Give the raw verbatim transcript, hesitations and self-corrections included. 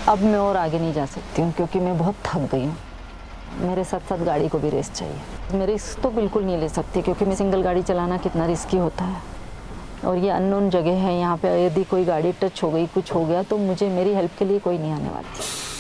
अब मैं और आगे नहीं जा सकती हूँ क्योंकि मैं बहुत थक गई हूँ। मेरे साथ साथ गाड़ी को भी रेस्ट चाहिए। मैं रिस्क तो बिल्कुल नहीं ले सकती क्योंकि मैं सिंगल गाड़ी चलाना कितना रिस्की होता है और ये अननोन जगह है। यहाँ पे यदि कोई गाड़ी टच हो गई, कुछ हो गया तो मुझे मेरी हेल्प के लिए कोई नहीं आने वाली।